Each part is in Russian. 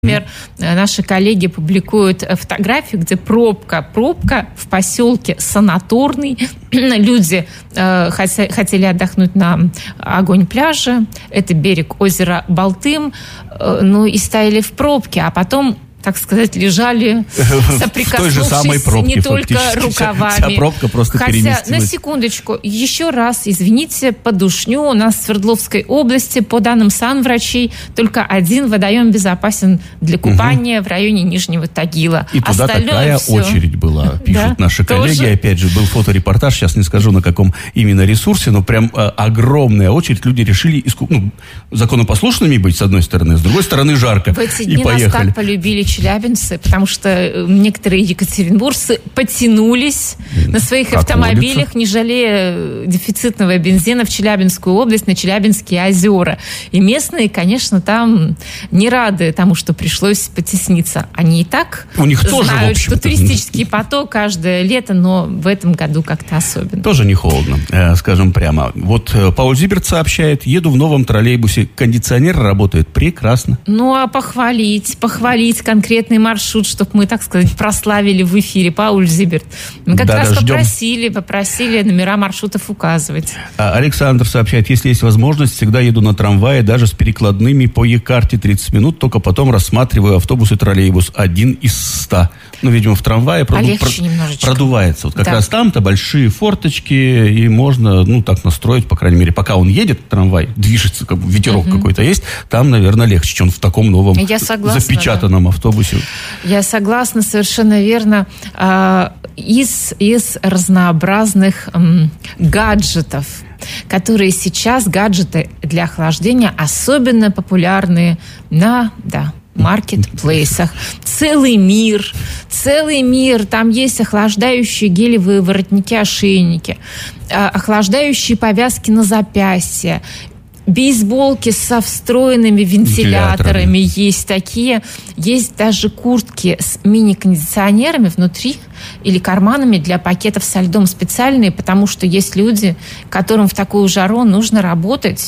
Например, наши коллеги публикуют фотографию, где пробка в поселке Санаторный. Люди хотели отдохнуть на Огонь-пляже. Это берег озера Балтым. И стояли в пробке, а потом, так сказать, лежали, соприкоснувшись не только рукавами. Вся пробка просто переместилась. Хотя, на секундочку, еще раз, извините, по душню у нас в Свердловской области, по данным санврачей, только один водоем безопасен для купания в районе Нижнего Тагила. И туда такая очередь была, пишут наши коллеги. Опять же, был фоторепортаж, сейчас не скажу, на каком именно ресурсе, но прям огромная очередь. Люди решили законопослушными быть, с одной стороны, с другой стороны, жарко. В эти дни нас так полюбили челябинцы, потому что некоторые екатеринбуржцы потянулись на своих автомобилях, не жалея дефицитного бензина, в Челябинскую область, на Челябинские озера. И местные, конечно, там не рады тому, что пришлось потесниться. Они и так знают, что туристический поток каждое лето, но в этом году как-то особенно. Тоже не холодно, скажем прямо. Вот Пауль Зиберт сообщает, еду в новом троллейбусе, кондиционер работает прекрасно. А похвалить конкретный маршрут, чтобы мы, так сказать, прославили в эфире. Пауль Зиберт. Мы как раз попросили номера маршрутов указывать. Александр сообщает, если есть возможность, всегда еду на трамвае, даже с перекладными по Е-карте 30 минут, только потом рассматриваю автобус и троллейбус. 1 из 100. Видимо, в трамвае продувается. Вот как раз там-то большие форточки, и можно, так настроить, по крайней мере, пока он едет, трамвай, движется, как ветерок какой-то есть, там, наверное, легче, чем в таком новом запечатанном автобусе. Я согласна, совершенно верно. Из разнообразных гаджетов, которые сейчас, гаджеты для охлаждения, особенно популярны на маркетплейсах. Целый мир. Там есть охлаждающие гелевые воротники-ошейники, охлаждающие повязки на запястье, бейсболки со встроенными вентиляторами есть такие. Есть даже куртки с мини-кондиционерами внутри или карманами для пакетов со льдом специальные, потому что есть люди, которым в такую жару нужно работать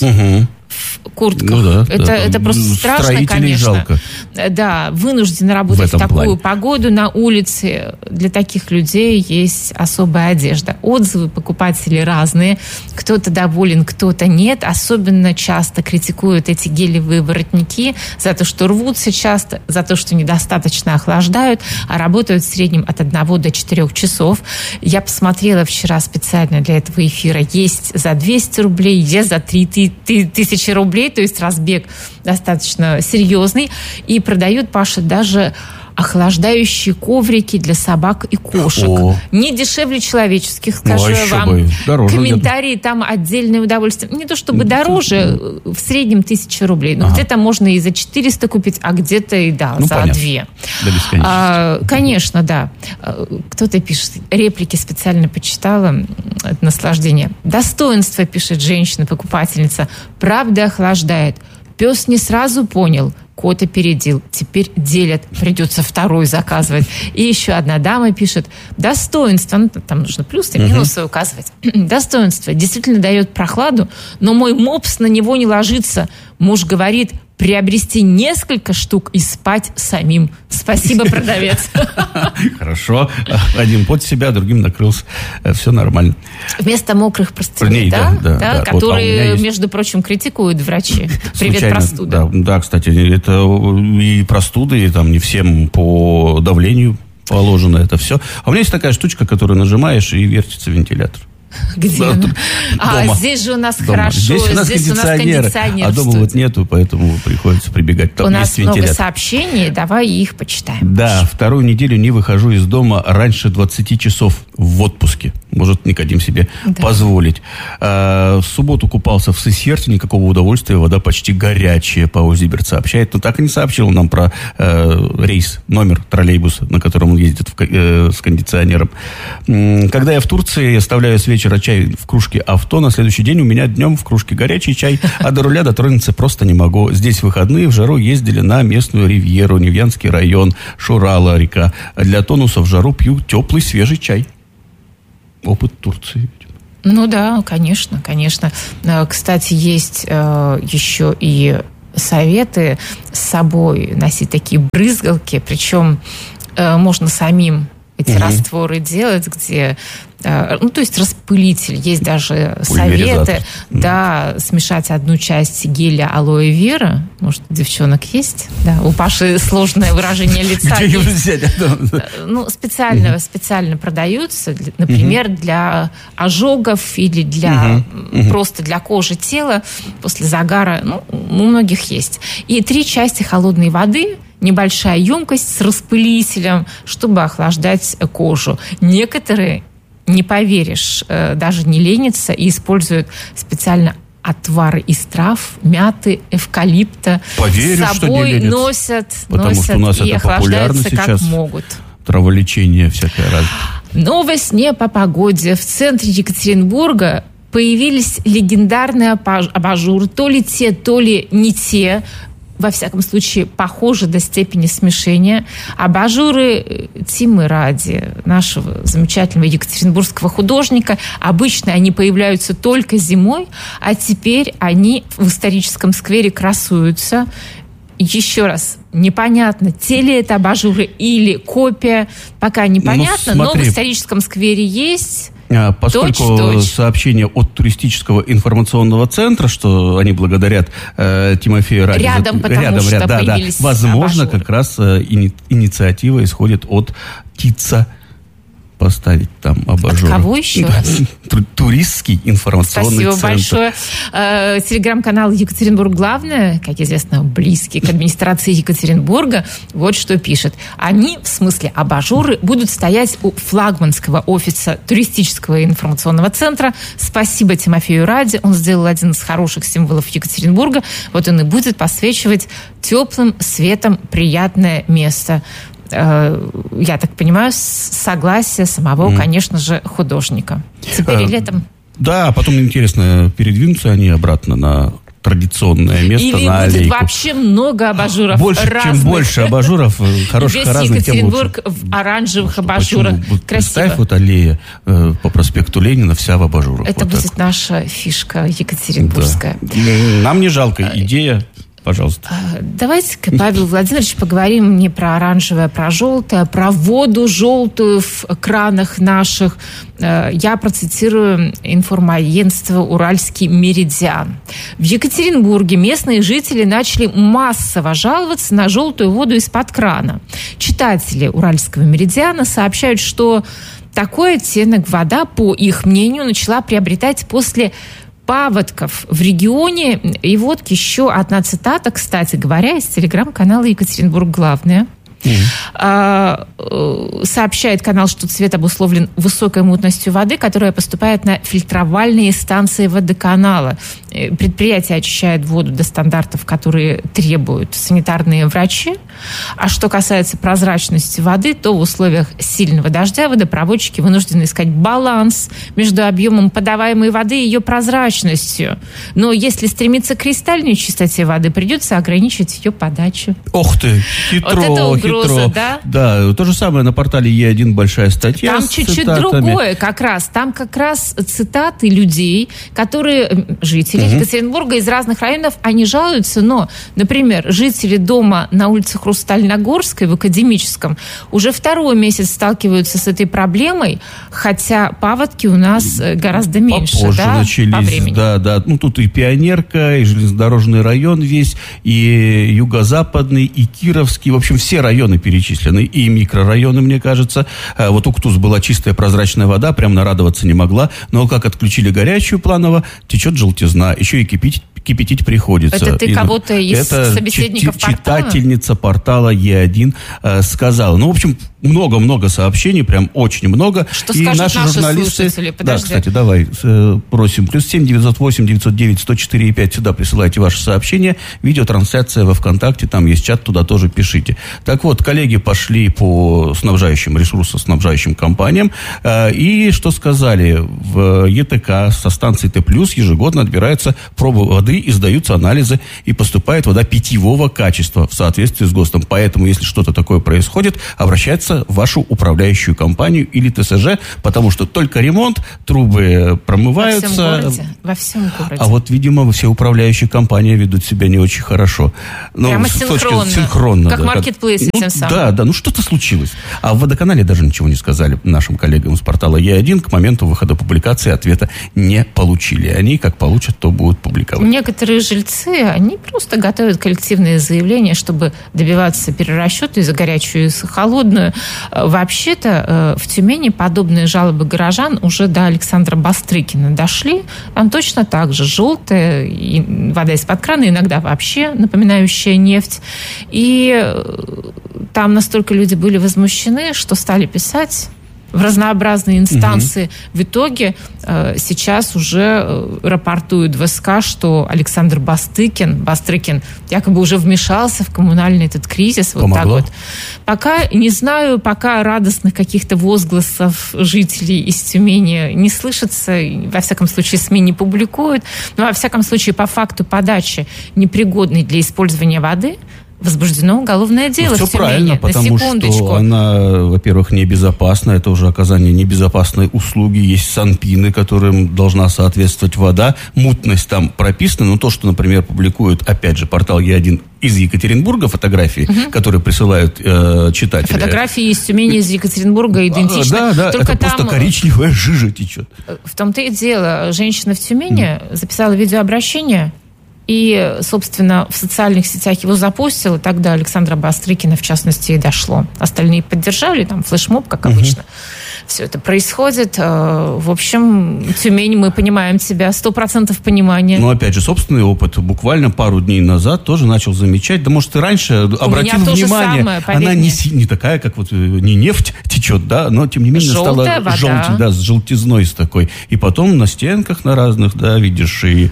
в куртках. Это просто страшно, конечно. Жалко. Да, вынуждены работать в такую погоду на улице. Для таких людей есть особая одежда. Отзывы покупателей разные. Кто-то доволен, кто-то нет. Особенно часто критикуют эти гелевые воротники за то, что рвутся часто, за то, что недостаточно охлаждают, а работают в среднем от 1 до 4 часов. Я посмотрела вчера специально для этого эфира. Есть за 200 рублей, есть за 3000 рублей, то есть разбег достаточно серьезный. И продают, Паша, даже охлаждающие коврики для собак и кошек. Не дешевле человеческих, скажу вам. Дороже, комментарии там отдельное удовольствие. Не то чтобы дороже, в среднем 1000 рублей. Но где-то можно и за 400 купить, а где-то и за понятно. 2. До бесконечности. Конечно, да. Кто-то пишет, реплики специально почитала, это наслаждение. Достоинство, пишет женщина-покупательница, правда охлаждает. Пес не сразу понял, кот опередил. Теперь делят, придется 2 заказывать. И еще одна дама пишет, достоинство, там нужно плюсы и минусы указывать. Достоинство действительно дает прохладу, но мой мопс на него не ложится. Муж говорит, приобрести несколько штук и спать самим. Спасибо, продавец. Хорошо. Один под себя, другим накрылся. Все нормально. Вместо мокрых простыней, которые, между прочим, критикуют врачи. Привет, простуда. Да, кстати, это и простуды, и там не всем по давлению положено это все. А у меня есть такая штучка, которую нажимаешь, и вертится вентилятор. Где? Дома. Здесь же у нас дома. хорошо. Здесь у нас кондиционер. А дома нету, поэтому приходится прибегать. У нас много сообщений, давай их почитаем. Да, 2 неделю не выхожу из дома раньше 20 часов в отпуске. Может Никодим себе позволить. В субботу купался в Сысерте, никакого удовольствия, вода почти горячая, Пауль Зиберт сообщает. Но так и не сообщил нам про рейс, номер троллейбуса, на котором он ездит с кондиционером. Когда я в Турции, я оставляю с вечера чай в кружке авто, на следующий день у меня днем в кружке горячий чай, а до руля дотронуться просто не могу. Здесь в выходные в жару ездили на местную ривьеру, Невьянский район, Шурала река. Для тонуса в жару пью теплый свежий чай. Опыт Турции. Да, конечно. Кстати, есть еще и советы с собой носить такие брызгалки, причем можно самим эти растворы делать, где... то есть распылитель. Есть даже советы, смешать 1 часть геля алоэ вера. Может, у девчонок есть? Да, у Паши сложное выражение лица. Где его взять? Специально продаются, например, для ожогов или просто для кожи тела после загара. У многих есть. И 3 части холодной воды, небольшая емкость с распылителем, чтобы охлаждать кожу. Некоторые, не поверишь, даже не ленятся и используют специально отвары из трав, мяты, эвкалипта. Поверю, с собой носят что у нас и это охлаждаются сейчас, как могут. Траволечение всякое разное. Новость не по погоде. В центре Екатеринбурга появились легендарные абажуры. То ли те, то ли не те. Во всяком случае, похожи до степени смешения. Абажуры Тимы Ради, нашего замечательного екатеринбургского художника. Обычно они появляются только зимой, а теперь они в историческом сквере красуются. Еще раз, непонятно, те ли это абажуры или копия, пока непонятно, но в историческом сквере есть... Поскольку сообщение от туристического информационного центра, что они благодарят Тимофею Ради... Рядом появились возможно, абажуры. Как раз инициатива исходит от ТИЦа. Поставить там абажур. От кого еще раз? Туристский информационный центр. Спасибо большое. Телеграм-канал «Екатеринбург. Главное», как известно, близкий к администрации Екатеринбурга, вот что пишет. Они, в смысле абажуры, будут стоять у флагманского офиса туристического информационного центра. Спасибо Тимофею Ради. Он сделал один из хороших символов Екатеринбурга. Вот он и будет подсвечивать теплым светом приятное место. Я так понимаю, согласие самого, конечно же, художника. Теперь летом. Да, потом интересно, передвинутся они обратно на традиционное место, или на аллейку. Или будет вообще много абажуров Чем больше абажуров, хороших разных, тем лучше. Екатеринбург в оранжевых абажурах. Красиво. Представь, вот аллея по проспекту Ленина вся в абажурах. Это будет наша фишка екатеринбургская. Да. Нам не жалко, идея. Пожалуйста. Давайте-ка, Павел Владимирович, поговорим не про оранжевое, а про желтое, про воду желтую в кранах наших. Я процитирую информагентство «Уральский меридиан». В Екатеринбурге местные жители начали массово жаловаться на желтую воду из-под крана. Читатели «Уральского меридиана» сообщают, что такой оттенок вода, по их мнению, начала приобретать после паводков в регионе. И вот еще одна цитата, кстати говоря, из телеграм-канала «Екатеринбург. Главное». Сообщает канал, что цвет обусловлен высокой мутностью воды, которая поступает на фильтровальные станции водоканала. Предприятие очищает воду до стандартов, которые требуют санитарные врачи. А что касается прозрачности воды, то в условиях сильного дождя водопроводчики вынуждены искать баланс между объемом подаваемой воды и ее прозрачностью. Но если стремиться к кристальной чистоте воды, придется ограничить ее подачу. Ох ты, хитро, вот это угроза, да? Да, то же самое на портале Е1 большая статья. Там чуть-чуть другое как раз. Там как раз цитаты людей, которые, жители Екатеринбурга из разных районов, они жалуются, но, например, жители дома на улице Хрустальногорской в Академическом уже 2-й месяц сталкиваются с этой проблемой, хотя паводки у нас гораздо меньше, да, начались, по времени. Да. Ну, тут и Пионерка, и железнодорожный район весь, и Юго-Западный, и Кировский, в общем, все районы перечислены, и микрорайоны, мне кажется. Вот Уктус была чистая прозрачная вода, прям нарадоваться не могла, но как отключили горячую планово, течет желтизна, еще и кипятить приходится. Это ты кого-то из собеседников портала? Читательница портала Е1 сказала. Ну, в общем, много-много сообщений, прям очень много. Что и скажут наши журналисты... слушатели? Подожди. Да, кстати, давай просим. +7 908 909 104 5. Сюда присылайте ваши сообщения. Видеотрансляция во ВКонтакте, там есть чат, туда тоже пишите. Так вот, коллеги пошли по ресурсоснабжающим компаниям. И что сказали? В ЕТК со станции Т+, ежегодно отбираются пробы воды воды, и сдаются анализы, и поступает вода питьевого качества в соответствии с ГОСТом. Поэтому, если что-то такое происходит, обращаться в вашу управляющую компанию или ТСЖ, потому что только ремонт, трубы промываются. Во всем городе. А вот, видимо, все управляющие компании ведут себя не очень хорошо. Прямо синхронно. Как маркетплейсы тем самым. Да, что-то случилось. А в водоканале даже ничего не сказали нашим коллегам с портала Е1. К моменту выхода публикации ответа не получили. Они, как получат, то будут публиковать. Некоторые жильцы, они просто готовят коллективные заявления, чтобы добиваться перерасчета из-за горячую и холодную. Вообще-то в Тюмени подобные жалобы горожан уже до Александра Бастрыкина дошли. Там точно так же желтая вода из-под крана, иногда вообще напоминающая нефть. И там настолько люди были возмущены, что стали писать в разнообразные инстанции. В итоге сейчас уже рапортуют в СК, что Александр Бастрыкин якобы уже вмешался в коммунальный этот кризис. Помогло? Вот так вот. Пока не знаю, пока радостных каких-то возгласов жителей из Тюмени не слышится, во всяком случае СМИ не публикуют, но во всяком случае по факту подачи непригодной для использования воды возбуждено уголовное дело в Тюмени. Все правильно, потому что она, во-первых, небезопасна, это уже оказание небезопасной услуги, есть санпины, которым должна соответствовать вода, мутность там прописана, но то, что, например, публикует, опять же, портал Е1 из Екатеринбурга, фотографии, которые присылают читатели. Фотографии из Тюмени, из Екатеринбурга идентичны. Да, только это там просто коричневая жижа течет. В том-то и дело, женщина в Тюмени записала видеообращение, и, собственно, в социальных сетях его запустил, и тогда Александра Бастрыкина, в частности, и дошло. Остальные поддержали, там флешмоб, как обычно. Все это происходит. В общем, Тюмень, мы понимаем себя, 100% понимания. Но, опять же, собственный опыт. Буквально пару дней назад тоже начал замечать. Да, может, и раньше обратил внимание. Самое, она не такая, как вот не нефть течет, да, но, тем не менее, желтая стала с желтизной с такой. И потом на стенках на разных, да, видишь, и...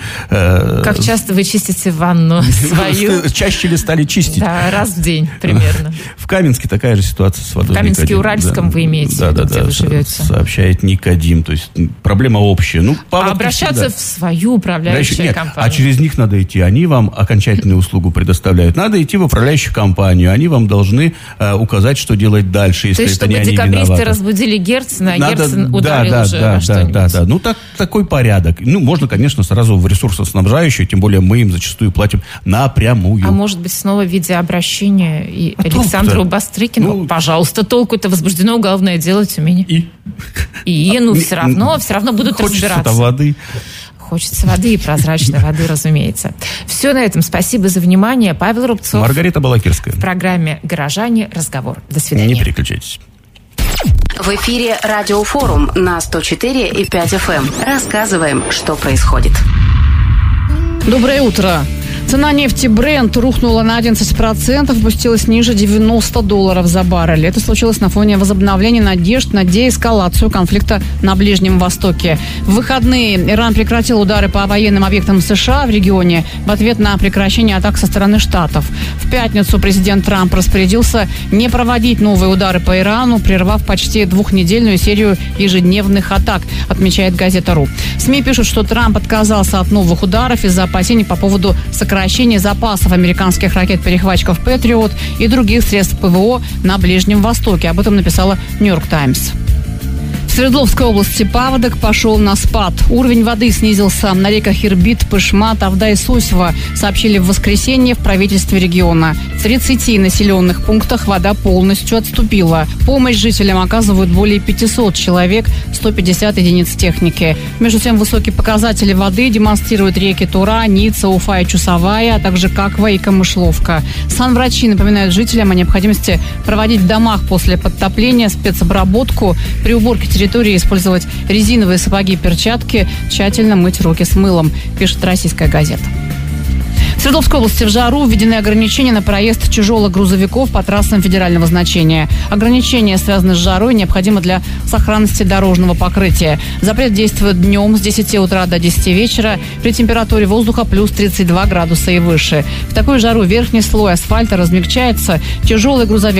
Как часто вы чистите ванну свою? Чаще ли стали чистить? Да, раз в день примерно. В Каменске такая же ситуация с водой. В Каменске-Уральском вы имеете в виду, где вы живете? Сообщает Никодим. То есть проблема общая. Обращаться в свою управляющую компанию. А через них надо идти. Они вам окончательную услугу предоставляют. Надо идти в управляющую компанию. Они вам должны указать, что делать дальше, если это не они виноваты. То есть, чтобы декабристы разбудили Герцена, а Герцен ударил уже во что-нибудь. Да. Ну, такой порядок. Ну, можно, конечно, сразу в ресурсоснабжающую, тем более мы им зачастую платим напрямую. А может быть, снова в виде обращения и Александру Бастрыкину? Пожалуйста, толку-то возбуждено уголовное дело в Тюмени. Все равно будут разбираться. Хочется воды. Хочется воды и прозрачной воды, разумеется. Все на этом. Спасибо за внимание. Павел Рубцов. Маргарита Балакирская. В программе «Горожане. Разговор». До свидания. Не переключайтесь. В эфире Радиофорум на 104,5 FM. Рассказываем, что происходит. Доброе утро. Цена нефти Brent рухнула на 11%, опустилась ниже $90 за баррель. Это случилось на фоне возобновления надежд на деэскалацию конфликта на Ближнем Востоке. В выходные Иран прекратил удары по военным объектам США в регионе в ответ на прекращение атак со стороны Штатов. В пятницу президент Трамп распорядился не проводить новые удары по Ирану, прервав почти двухнедельную серию ежедневных атак, отмечает газета РУ. СМИ пишут, что Трамп отказался от новых ударов из-за опасений по поводу сокращения запасов американских ракет-перехватчиков «Патриот» и других средств ПВО на Ближнем Востоке. Об этом написала «Нью-Йорк Таймс». В Свердловской области паводок пошел на спад. Уровень воды снизился на реках Ирбит, Пышма, Тавда и Сосьва, сообщили в воскресенье в правительстве региона. В 30 населенных пунктах вода полностью отступила. Помощь жителям оказывают более 500 человек, 150 единиц техники. Между тем, высокие показатели воды демонстрируют реки Тура, Ница, Уфа и Чусовая, а также Каква и Камышловка. Санврачи напоминают жителям о необходимости проводить в домах после подтопления спецобработку, при уборке территории использовать резиновые сапоги и перчатки, тщательно мыть руки с мылом, пишет «Российская газета». В Свердловской области в жару введены ограничения на проезд тяжелых грузовиков по трассам федерального значения. Ограничения связаны с жарой, необходимы для сохранности дорожного покрытия. Запрет действует днем с 10 утра до 10 вечера при температуре воздуха плюс 32 градуса и выше. В такую жару верхний слой асфальта размягчается, тяжелый грузовик может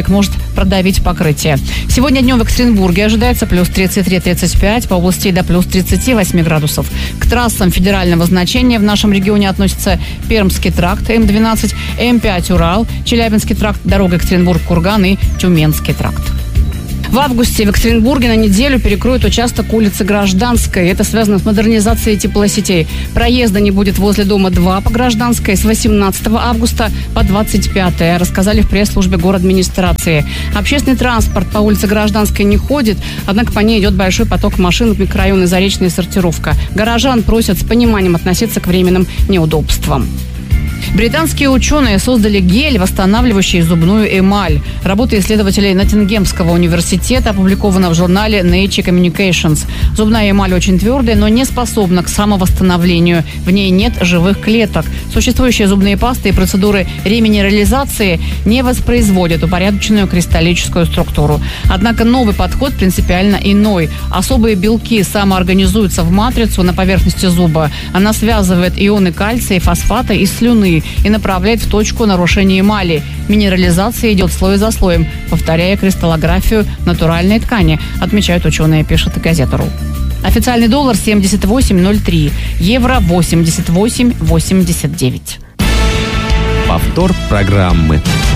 продавить покрытие. Сегодня днем в Екатеринбурге ожидается плюс 33-35, по области до плюс 38 градусов. К трассам федерального значения в нашем регионе относятся Пермский тракт, М12, М5 Урал, Челябинский тракт, дорога Екатеринбург-Курган и Тюменский тракт. В августе в Екатеринбурге на неделю перекроют участок улицы Гражданской. Это связано с модернизацией теплосетей. Проезда не будет возле дома 2 по Гражданской с 18 августа по 25, рассказали в пресс-службе городадминистрации. Общественный транспорт по улице Гражданской не ходит, однако по ней идет большой поток машин в микрорайоне Заречная сортировка. Горожан просят с пониманием относиться к временным неудобствам. Британские ученые создали гель, восстанавливающий зубную эмаль. Работа исследователей Ноттингемского университета опубликована в журнале Nature Communications. Зубная эмаль очень твердая, но не способна к самовосстановлению. В ней нет живых клеток. Существующие зубные пасты и процедуры реминерализации не воспроизводят упорядоченную кристаллическую структуру. Однако новый подход принципиально иной. Особые белки самоорганизуются в матрицу на поверхности зуба. Она связывает ионы кальция и фосфата из слюны и направляет в точку нарушения эмали. Минерализация идет слой за слоем, повторяя кристаллографию натуральной ткани, отмечают ученые, пишет газета.ру. Официальный доллар 78.03, евро 88.89. Повтор программы.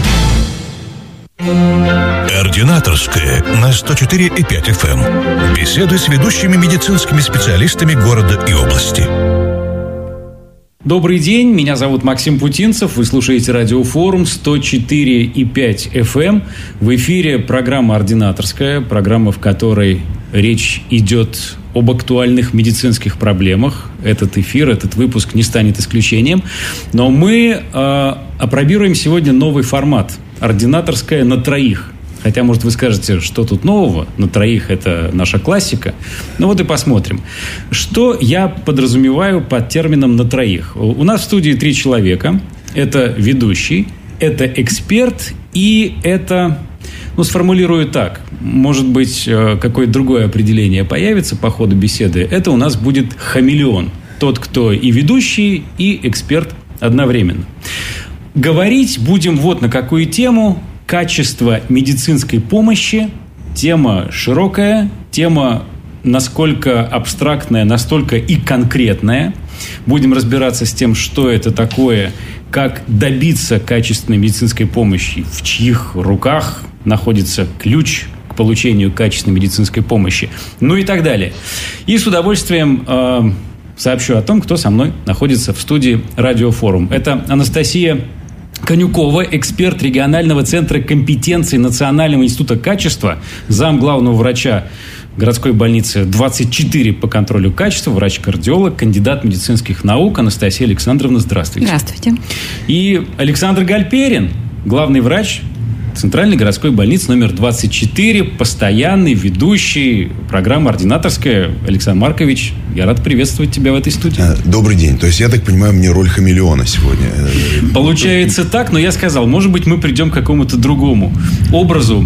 Ординаторская на 104,5 FM. Беседы с ведущими медицинскими специалистами города и области. Добрый день, меня зовут Максим Путинцев, вы слушаете радиофорум 104,5 FM. В эфире программа «Ординаторская», программа, в которой речь идет об актуальных медицинских проблемах. Этот эфир, этот выпуск не станет исключением. Но мы опробируем сегодня новый формат «Ординаторская на троих». Хотя, может, вы скажете, что тут нового? На троих это наша классика. Ну вот и посмотрим. Что я подразумеваю под термином «на троих»? У нас в студии 3 человека. Это ведущий, это эксперт и это... сформулирую так. Может быть, какое-то другое определение появится по ходу беседы. Это у нас будет хамелеон. Тот, кто и ведущий, и эксперт одновременно. Говорить будем вот на какую тему. Качество медицинской помощи. Тема широкая, тема насколько абстрактная, настолько и конкретная. Будем разбираться с тем, что это такое, как добиться качественной медицинской помощи, в чьих руках находится ключ к получению качественной медицинской помощи, ну и так далее. И с удовольствием сообщу о том, кто со мной находится в студии «Радиофорум». Это Анастасия Конюкова, эксперт регионального центра компетенции Национального института качества, зам главного врача городской больницы 24 по контролю качества, врач-кардиолог, кандидат медицинских наук. Анастасия Александровна, здравствуйте. Здравствуйте. И Александр Гальперин, главный врач Центральной городской больницы номер 24, постоянный ведущий программы «Ординаторская». Александр Маркович, я рад приветствовать тебя в этой студии. Добрый день. То есть, я так понимаю, мне роль хамелеона сегодня. Получается так, но я сказал, может быть, мы придем к какому-то другому образу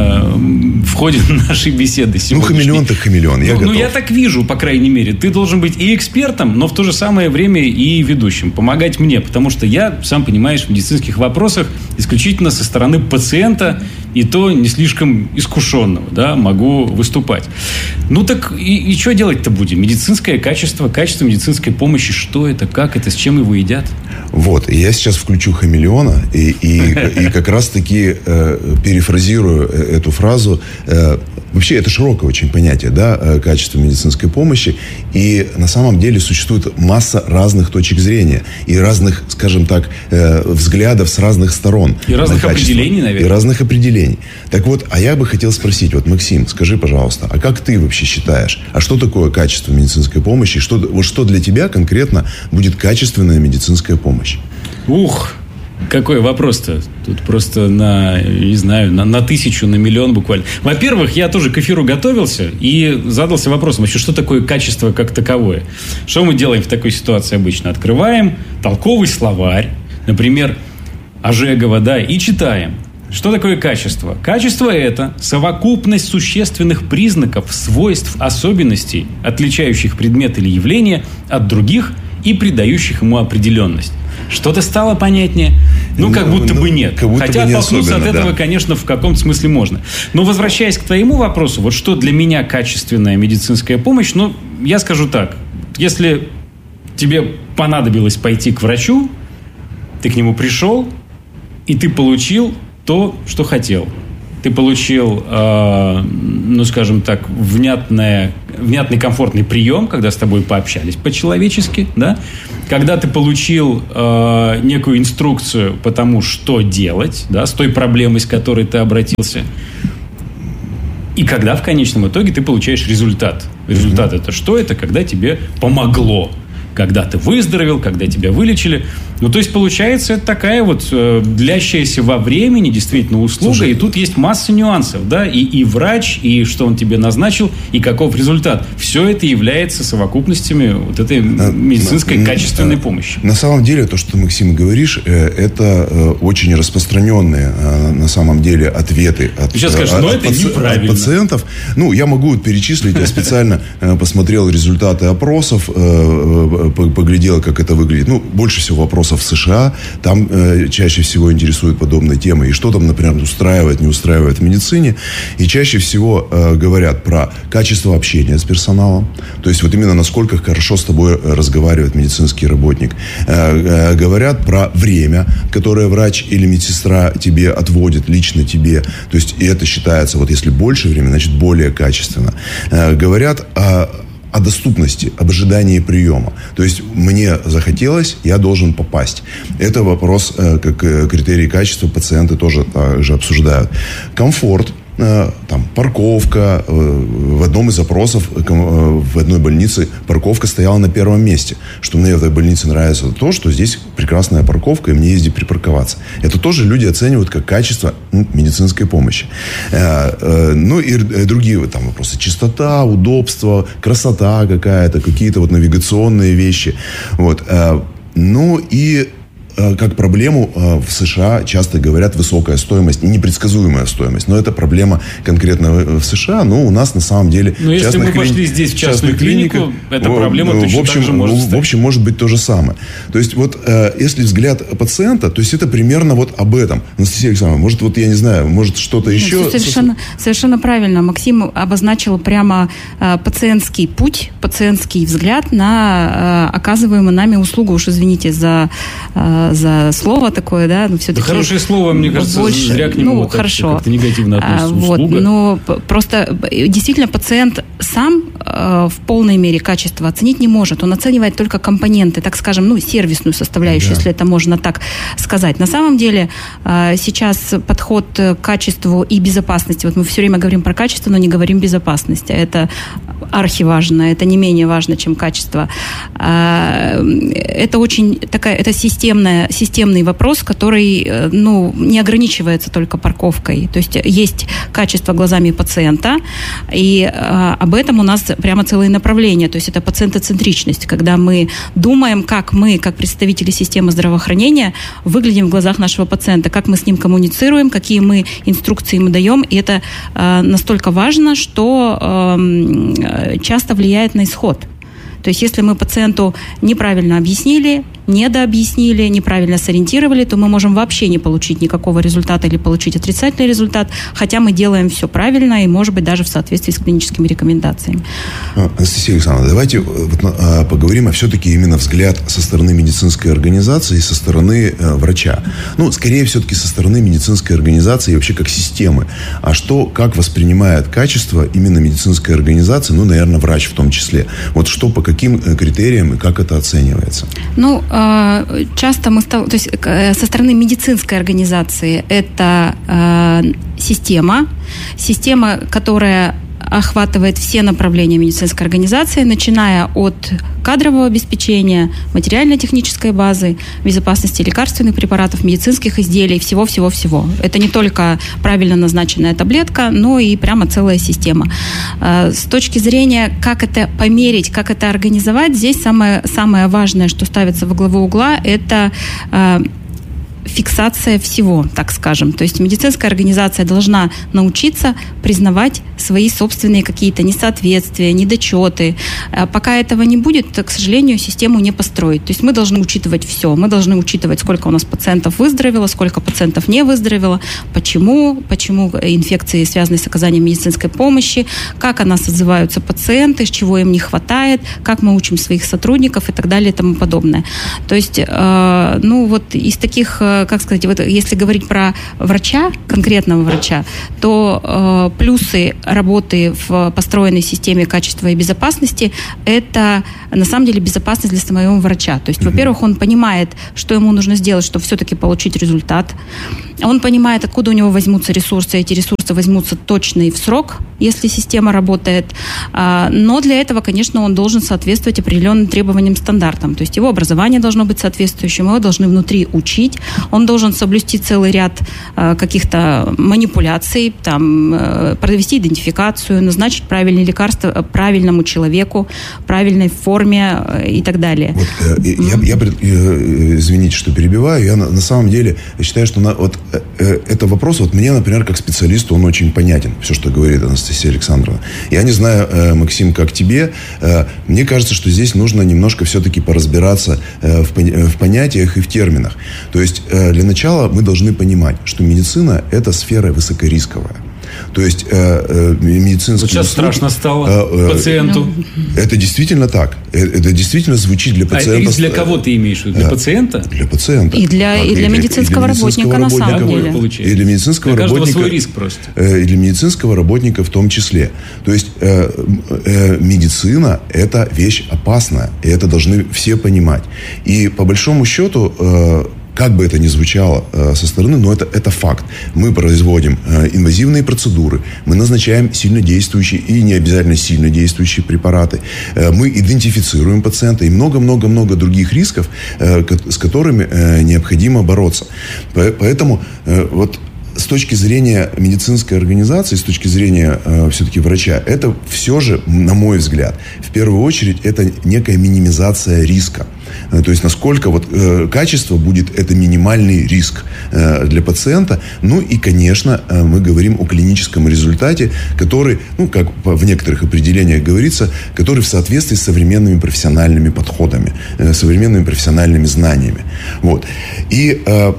в ходе нашей беседы сегодняшней. Хамелеон так хамелеон, я готов. Я так вижу, по крайней мере. Ты должен быть и экспертом, но в то же самое время и ведущим. Помогать мне, потому что я, сам понимаешь, в медицинских вопросах исключительно со стороны пациента, и то не слишком искушенного, да, могу выступать. Ну так и что делать-то будем? Медицинское качество, качество медицинской помощи, что это, как это, с чем его едят? Вот, и я сейчас включу хамелеона и как раз-таки перефразирую эту фразу. Вообще, это широкое очень понятие, да, качество медицинской помощи. И на самом деле существует масса разных точек зрения и разных, скажем так, взглядов с разных сторон. И разных определений, наверное. И разных определений. Так вот, а я бы хотел спросить, вот, Максим, скажи, пожалуйста, а как ты вообще считаешь, а что такое качество медицинской помощи? Что для тебя конкретно будет качественная медицинская помощь? Ух! Какой вопрос-то? Тут просто на 1000, на миллион буквально. Во-первых, я тоже к эфиру готовился и задался вопросом, вообще, что такое качество как таковое? Что мы делаем в такой ситуации обычно? Открываем толковый словарь, например, Ожегова, да, и читаем. Что такое качество? Качество – это совокупность существенных признаков, свойств, особенностей, отличающих предмет или явление от других и придающих ему определенность. Что-то стало понятнее? как будто бы нет. Хотя оттолкнуться от этого, конечно, в каком-то смысле можно. Но возвращаясь к твоему вопросу, вот что для меня качественная медицинская помощь, я скажу так. Если тебе понадобилось пойти к врачу, ты к нему пришел, и ты получил то, что хотел. Ты получил, скажем так, внятный, комфортный прием, когда с тобой пообщались по-человечески, да? Когда ты получил некую инструкцию по тому, что делать, да, с той проблемой, с которой ты обратился. И когда в конечном итоге ты получаешь результат. Результат это что? Это когда тебе помогло. Когда ты выздоровел, когда тебя вылечили. То есть, получается, это такая вот длящаяся во времени действительно услуга. Слушай, и тут есть масса нюансов, да, и врач, и что он тебе назначил, и каков результат. Все это является совокупностями вот этой медицинской качественной помощи. На самом деле, то, что ты, Максим, говоришь, это очень распространенные, на самом деле, ответы от пациентов. Я могу перечислить, я специально посмотрел результаты опросов, поглядел, как это выглядит. Больше всего вопросов в США. Там чаще всего интересуют подобные темы. И что там, например, устраивает, не устраивает в медицине. И чаще всего говорят про качество общения с персоналом. То есть, вот именно насколько хорошо с тобой разговаривает медицинский работник. Говорят про время, которое врач или медсестра тебе отводит, лично тебе. То есть, и это считается, вот если больше времени, значит, более качественно. Говорят о доступности, об ожидании приема. То есть, мне захотелось, я должен попасть. Это вопрос, как критерий качества, пациенты тоже также обсуждают. Комфорт. Там парковка. В одном из запросов в одной больнице парковка стояла на первом месте. Что мне в этой больнице нравится то, что здесь прекрасная парковка, и мне есть где припарковаться. Это тоже люди оценивают как качество медицинской помощи. И другие там вопросы. Чистота, удобство, красота какая-то, какие-то вот навигационные вещи. Вот. Как проблему в США часто говорят высокая стоимость и непредсказуемая стоимость. Но это проблема конкретно в США. У нас на самом деле... если мы пошли здесь в частную клинику, эта проблема точно так же может стать. В общем, может быть то же самое. То есть, если взгляд пациента, то есть это примерно вот об этом. Анастасия Александровна, может, я не знаю, может, что-то еще... Совершенно правильно. Максим обозначил прямо пациентский путь, пациентский взгляд на оказываемую нами услугу. Уж извините за слово такое, да, но все-таки... Хорошее слово, мне кажется, зря к нему как-то негативно относится. Услуга. Но просто действительно пациент сам в полной мере качество оценить не может. Он оценивает только компоненты, так скажем, сервисную составляющую, если это можно так сказать. На самом деле сейчас подход к качеству и безопасности, вот мы все время говорим про качество, но не говорим безопасности. Это архиважно, это не менее важно, чем качество. Это очень это системный вопрос, который, не ограничивается только парковкой. То есть есть качество глазами пациента, и об этом у нас прямо целые направления. То есть это пациентоцентричность, когда мы думаем, как мы, как представители системы здравоохранения, выглядим в глазах нашего пациента, как мы с ним коммуницируем, какие мы инструкции ему даем. И это настолько важно, что часто влияет на исход. То есть, если мы пациенту неправильно объяснили, недообъяснили, неправильно сориентировали, то мы можем вообще не получить никакого результата или получить отрицательный результат, хотя мы делаем все правильно и, может быть, даже в соответствии с клиническими рекомендациями. Анастасия Александровна, давайте поговорим о все-таки именно взгляд со стороны медицинской организации и со стороны врача. Скорее все-таки со стороны медицинской организации и вообще как системы. А как воспринимает качество именно медицинской организации, наверное, врач в том числе. Вот что, по каким критериям и как это оценивается? Часто то есть со стороны медицинской организации это система, которая охватывает все направления медицинской организации, начиная от кадрового обеспечения, материально-технической базы, безопасности лекарственных препаратов, медицинских изделий, всего-всего-всего. Это не только правильно назначенная таблетка, но и прямо целая система. С точки зрения, как это померить, как это организовать, здесь самое важное, что ставится во главу угла, это фиксация всего, так скажем. То есть медицинская организация должна научиться признавать свои собственные какие-то несоответствия, недочеты. Пока этого не будет, то, к сожалению, систему не построить. То есть мы должны учитывать все. Мы должны учитывать, сколько у нас пациентов выздоровело, сколько пациентов не выздоровело, почему инфекции связаны с оказанием медицинской помощи, как о нас отзываются пациенты, чего им не хватает, как мы учим своих сотрудников и так далее и тому подобное. То есть, из таких, если говорить про врача, конкретного врача, то плюсы работы в построенной системе качества и безопасности – это, на самом деле, безопасность для самого врача. То есть, во-первых, он понимает, что ему нужно сделать, чтобы все-таки получить результат. Он понимает, откуда у него возьмутся ресурсы. Эти ресурсы возьмутся точно и в срок, если система работает. Но для этого, конечно, он должен соответствовать определенным требованиям, стандартам. То есть его образование должно быть соответствующим, его должны внутри учить. Он должен соблюсти целый ряд каких-то манипуляций, провести идентификацию, назначить правильные лекарства правильному человеку, правильной форме и так далее. Извините, что перебиваю. Я на самом деле считаю, что это вопрос, мне, например, как специалисту, он очень понятен, все, что говорит Анастасия Александровна. Я не знаю, Максим, как тебе. Мне кажется, что здесь нужно немножко все-таки поразбираться в понятиях и в терминах. То есть, для начала мы должны понимать, что медицина – это сфера высокорисковая. То есть медицинские сейчас услуги, страшно стало пациенту. Это действительно так. Это действительно звучит для пациента. А для кого ты имеешь в виду? Для пациента? Для пациента. И для медицинского работника, на самом деле. И для медицинского работника. Свой риск просто. И для медицинского работника в том числе. То есть медицина – это вещь опасная. И это должны все понимать. И по большому счету, как бы это ни звучало со стороны, но это факт. Мы производим инвазивные процедуры, мы назначаем сильнодействующие и не обязательно сильнодействующие препараты, мы идентифицируем пациента и много-много-много других рисков, с которыми необходимо бороться. Поэтому с точки зрения медицинской организации, с точки зрения все-таки врача, это все же, на мой взгляд, в первую очередь, это некая минимизация риска. То есть, насколько качество будет, это минимальный риск для пациента. Ну и, конечно, мы говорим о клиническом результате, который, как в некоторых определениях говорится, который в соответствии с современными профессиональными подходами, современными профессиональными знаниями. И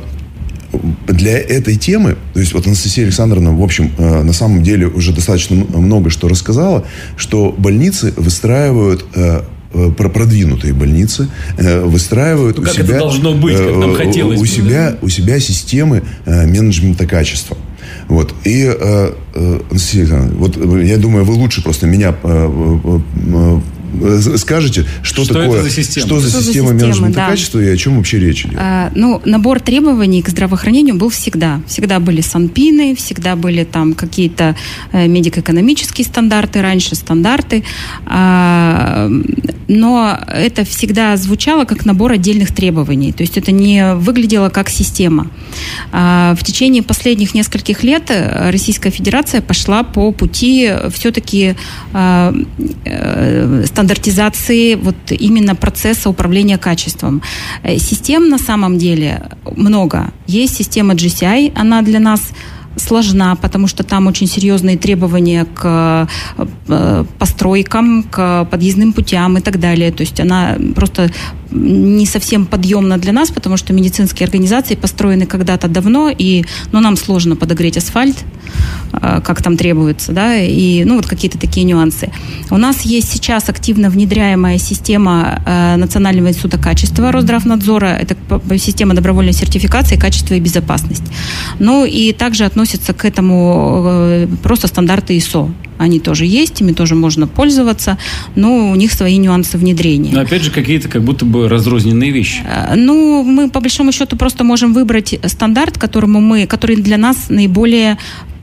для этой темы, то есть Анастасия Александровна, в общем, на самом деле уже достаточно много что рассказала, что больницы выстраивают, продвинутые больницы выстраивают у себя, должно быть, как нам хотелось у себя системы менеджмента качества. И Анастасия Александровна, я думаю, вы лучше просто меня скажете, что такое, это за система? Что за система менеджмента качества и о чем вообще речь идет? Набор требований к здравоохранению был всегда. Всегда были санпины, всегда были там какие-то медико-экономические стандарты, раньше стандарты. Но это всегда звучало как набор отдельных требований. То есть это не выглядело как система. В течение последних нескольких лет Российская Федерация пошла по пути все-таки стандартизации именно процесса управления качеством. Систем на самом деле много. Есть система GCI, она для нас сложна, потому что там очень серьезные требования к постройкам, к подъездным путям и так далее. То есть она просто не совсем подъемна для нас, потому что медицинские организации построены когда-то давно, и нам сложно подогреть асфальт, как там требуется, и какие-то такие нюансы. У нас есть сейчас активно внедряемая система Национального института качества Росздравнадзора, это система добровольной сертификации качества и безопасность. И также относятся к этому просто стандарты ISO. Они тоже есть, ими тоже можно пользоваться, но у них свои нюансы внедрения. Но опять же какие-то как будто бы разрозненные вещи. Мы по большому счету просто можем выбрать стандарт, который для нас наиболее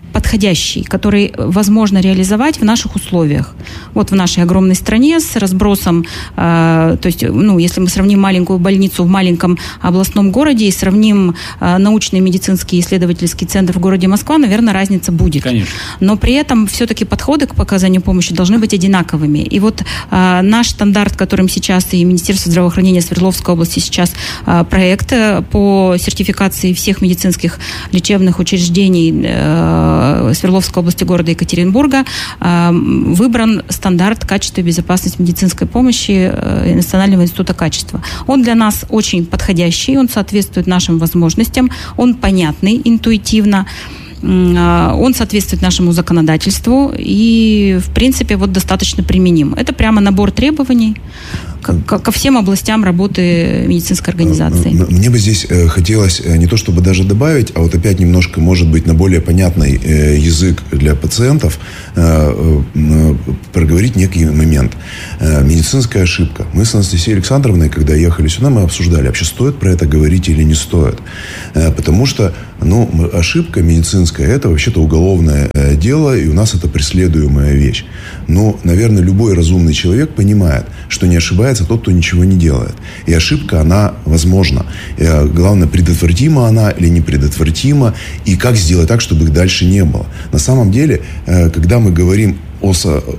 подходящий, который возможно реализовать в наших условиях. Вот в нашей огромной стране с разбросом, то есть, если мы сравним маленькую больницу в маленьком областном городе и сравним научный медицинский исследовательский центр в городе Москва, наверное, разница будет. Конечно. Но при этом все-таки подходы к оказанию помощи должны быть одинаковыми. И вот наш стандарт, которым сейчас и Министерство здравоохранения Свердловской области сейчас проект по сертификации всех медицинских лечебных учреждений Свердловской области города Екатеринбурга, выбран стандарт качества и безопасности медицинской помощи Национального института качества. Он для нас очень подходящий, он соответствует нашим возможностям, он понятный интуитивно, он соответствует нашему законодательству и, в принципе, достаточно применим. Это прямо набор требований ко всем областям работы медицинской организации. Мне бы здесь хотелось не то чтобы даже добавить, а опять немножко, может быть, на более понятный язык для пациентов проговорить некий момент. Медицинская ошибка. Мы с Анастасией Александровной, когда ехали сюда, мы обсуждали, вообще стоит про это говорить или не стоит. Потому что ошибка медицинская – это вообще-то уголовное дело, и у нас это преследуемая вещь. Но, наверное, любой разумный человек понимает, что не ошибается тот, кто ничего не делает. И ошибка, она возможна. И, главное, предотвратима она или не предотвратима, и как сделать так, чтобы их дальше не было. На самом деле, когда мы говорим о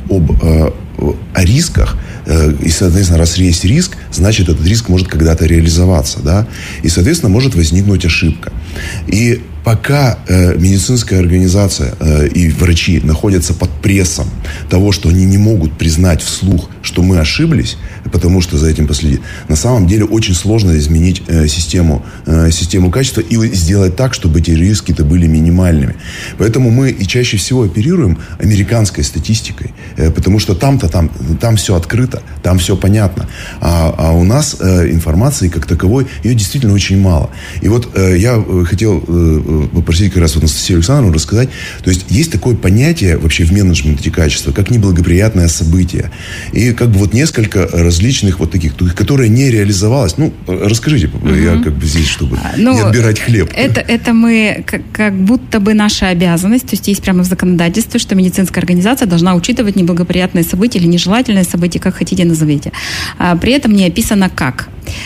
рисках, и, соответственно, раз есть риск, значит, этот риск может когда-то реализоваться, да, и, соответственно, может возникнуть ошибка. И пока медицинская организация и врачи находятся под прессом того, что они не могут признать вслух, что мы ошиблись, потому что за этим последит, на самом деле очень сложно изменить систему качества и сделать так, чтобы эти риски-то были минимальными. Поэтому мы и чаще всего оперируем американской статистикой, потому что там все открыто, там все понятно. А у нас информации как таковой, ее действительно очень мало. И я хотел попросить как раз Анастасию Александровну рассказать. То есть такое понятие вообще в менеджменте качества, как неблагоприятное событие. И несколько различных таких, которые не реализовалось. Расскажите, я здесь, чтобы не отбирать хлеб. Это мы как будто бы наша обязанность, то есть прямо в законодательстве, что медицинская организация должна учитывать неблагоприятные события или нежелательные события, как хотите назовите. При этом не описано как.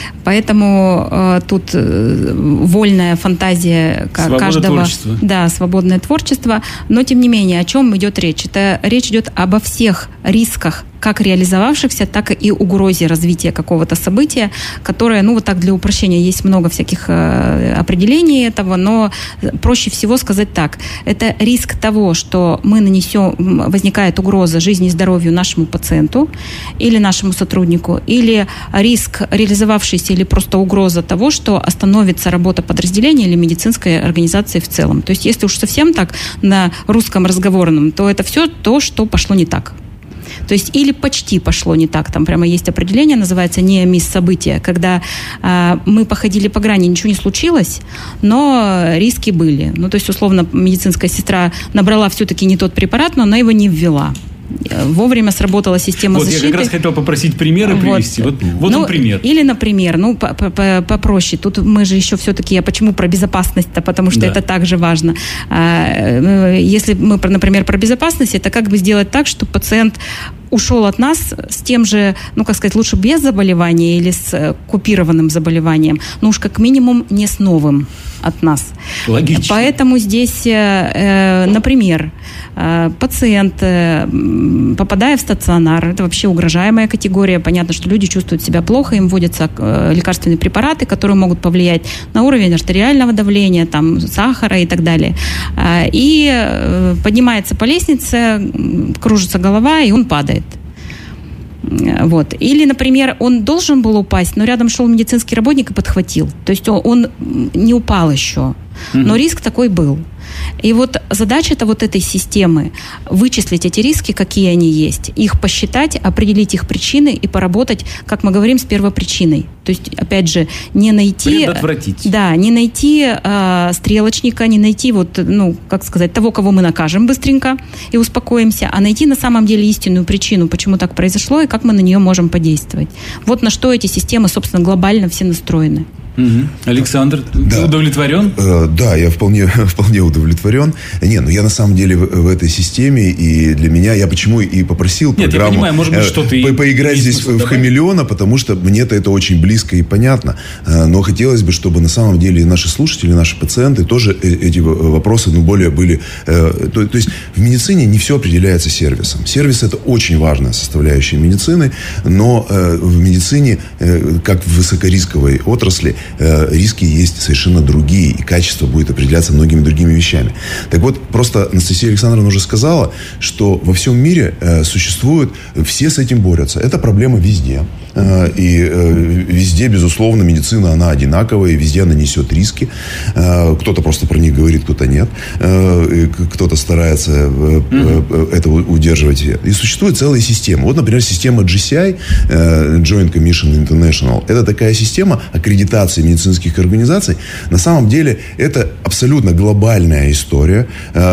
Поэтому тут вольная фантазия каждого. Творчества. Да, свободное творчество. Но, тем не менее, о чем идет речь? Речь идет обо всех рисках, как реализовавшихся, так и угрозе развития какого-то события, которое, так для упрощения, есть много всяких определений этого, но проще всего сказать так. Это риск того, что мы возникает угроза жизни и здоровью нашему пациенту или нашему сотруднику, или риск реализовавшийся или просто угроза того, что остановится работа подразделения или медицинской организации в целом. То есть, если уж совсем так на русском разговорном, то это все то, что пошло не так. То есть или почти пошло не так. Там прямо есть определение, называется неомис-событие, когда мы походили по грани, ничего не случилось, но риски были. То есть, условно, медицинская сестра набрала все-таки не тот препарат, но она его не ввела. Вовремя сработала система защиты. Я как раз хотел попросить примеры привести. Вот пример. Или, например, попроще. Тут мы же еще все-таки, почему про безопасность-то? Потому что это также важно. Если мы, например, про безопасность, это как бы сделать так, чтобы пациент ушел от нас с тем же, лучше без заболевания или с купированным заболеванием, но уж как минимум не с новым от нас. Логично. Поэтому здесь, например, пациент, попадая в стационар, это вообще угрожаемая категория. Понятно, что люди чувствуют себя плохо, им вводятся лекарственные препараты, которые могут повлиять на уровень артериального давления, сахара и так далее. И поднимается по лестнице, кружится голова, и он падает. Или, например, он должен был упасть, но рядом шел медицинский работник и подхватил. То есть он не упал еще, но риск такой был. И задача-то этой системы вычислить эти риски, какие они есть, их посчитать, определить их причины и поработать, как мы говорим, с первопричиной. То есть, опять же, не найти... Предотвратить. Да, не найти стрелочника, не найти того, кого мы накажем быстренько и успокоимся, а найти на самом деле истинную причину, почему так произошло и как мы на нее можем подействовать. На что эти системы, собственно, глобально все настроены. Александр, ты удовлетворен? Да, я вполне удовлетворен. Я на самом деле в этой системе, и для меня, я почему и попросил программу, я понимаю, может быть, что-то поиграть здесь в хамелеона, потому что мне-то это очень близко и понятно. Но хотелось бы, чтобы на самом деле и наши слушатели, и наши пациенты тоже эти вопросы, более были... То есть в медицине не все определяется сервисом. Сервис – это очень важная составляющая медицины, но в медицине, как в высокорисковой отрасли, риски есть совершенно другие, и качество будет определяться многими другими вещами. Так вот, просто Анастасия Александровна уже сказала, что во всем мире существуют, все с этим борются. Это проблема везде. И везде, безусловно, медицина, она одинаковая, и везде она несет риски. Кто-то просто про них говорит, кто-то нет. Кто-то старается это удерживать. И существует целая система. Вот, например, система GCI, Joint Commission International. Это такая система аккредитации медицинских организаций. На самом деле, это абсолютно глобальная история.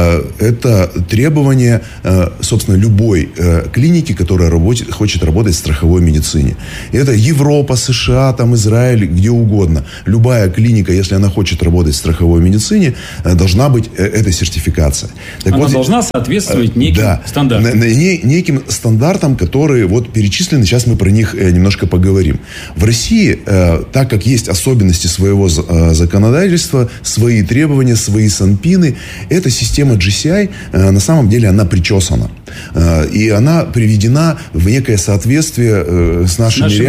Это требование, собственно, любой клиники, которая хочет работать в страховой медицине. Это Европа, США, Израиль, где угодно. Любая клиника, если она хочет работать в страховой медицине, должна быть эта сертификация. Так она должна соответствовать неким стандартам. Неким стандартам, которые перечислены. Сейчас мы про них немножко поговорим. В России, так как есть особенности своего законодательства, свои требования, свои санпины, эта система GCI, на самом деле, она причесана. И она приведена в некое соответствие с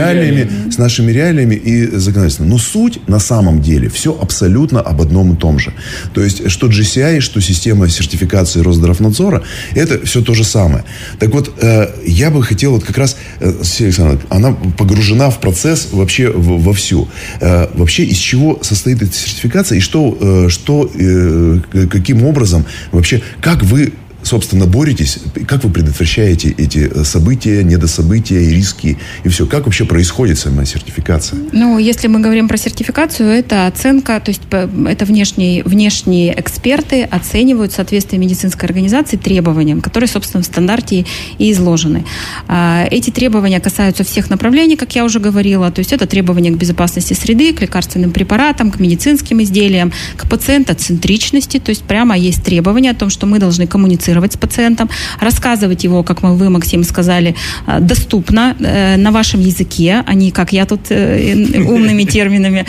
нашими реалиями и законодательством. Но суть на самом деле все абсолютно об одном и том же. То есть, что GCI, что система сертификации Росздравнадзора, это все то же самое. Так вот, я бы хотел как раз, Александр, она погружена в процесс вообще вовсю. Вообще, из чего состоит эта сертификация и каким образом вообще, как вы, собственно, боретесь, как вы предотвращаете эти события, недособытия и риски, и все? Как вообще происходит сама сертификация? Если мы говорим про сертификацию, это оценка, то есть это внешние эксперты оценивают соответствие медицинской организации требованиям, которые, собственно, в стандарте и изложены. Эти требования касаются всех направлений, как я уже говорила, то есть это требования к безопасности среды, к лекарственным препаратам, к медицинским изделиям, к пациентоцентричности, то есть прямо есть требования о том, что мы должны коммуницировать с пациентом, рассказывать его, как вы, Максим, сказали, доступно, на вашем языке, а не как я тут умными терминами,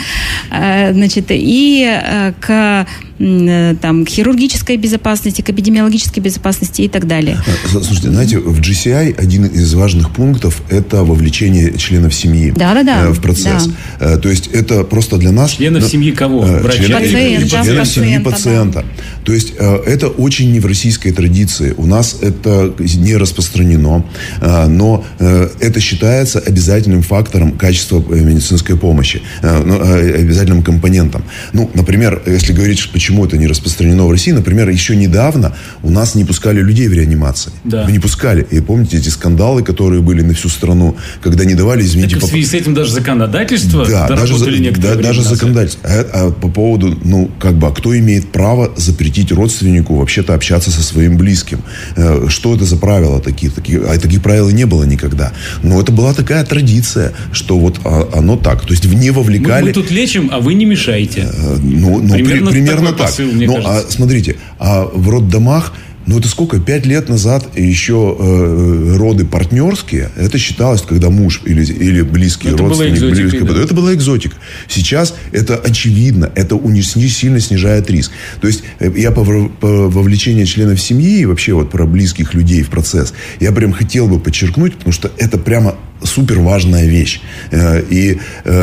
и к хирургической безопасности, к эпидемиологической безопасности и так далее. Слушайте, знаете, в GCI один из важных пунктов – это вовлечение членов семьи в процесс. Да. То есть это просто для нас… Членов семьи кого? Членов семьи пациента. Да. То есть это очень не в российской традиции. У нас это не распространено, но это считается обязательным фактором качества медицинской помощи, обязательным компонентом. Например, если говорить, почему это не распространено в России, например, еще недавно у нас не пускали людей в реанимации. Да. Не пускали. И помните эти скандалы, которые были на всю страну, когда не давали, извините... Так в связи с этим даже законодательство доработали некоторое время назад. Законодательство. А по поводу, кто имеет право запретить родственнику вообще-то общаться со своим близким? Что это за правила такие? Таких правил не было никогда. Но это была такая традиция, что оно так. То есть не вовлекали... Мы тут лечим, а вы не мешаете. Примерно так. Посыл, смотрите, в роддомах, это сколько? 5 лет назад еще роды партнерские, это считалось, когда муж или близкий родственник. Это была экзотика. Сейчас это очевидно, это сильно снижает риск. То есть я по вовлечению членов семьи и вообще про близких людей в процесс, я прям хотел бы подчеркнуть, потому что это прямо супер важная вещь. И